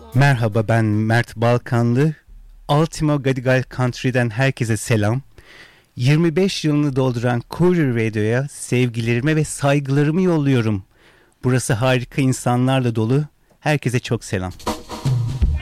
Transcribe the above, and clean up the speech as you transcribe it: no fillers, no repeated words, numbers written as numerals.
Merhaba, ben Mert Balkanlı. Ultimo Gadigal Country'den herkese selam. 25 yılını dolduran Courier Radio'ya sevgilerimi ve saygılarımı yolluyorum. Burası harika insanlarla dolu. Herkese çok selam.